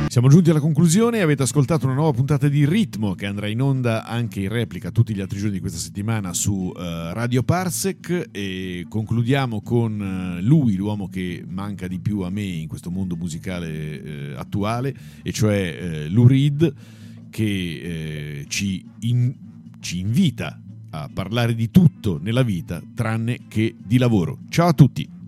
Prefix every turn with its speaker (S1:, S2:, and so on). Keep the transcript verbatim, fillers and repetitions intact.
S1: Siamo giunti alla conclusione, avete ascoltato una nuova puntata di Ritmo che andrà in onda anche in replica tutti gli altri giorni di questa settimana su uh, Radio Parsec, e concludiamo con uh, lui, l'uomo che manca di più a me in questo mondo musicale uh, attuale, e cioè uh, Lou Reed, che uh, ci, in, ci invita a parlare di tutto nella vita tranne che di lavoro. Ciao a tutti!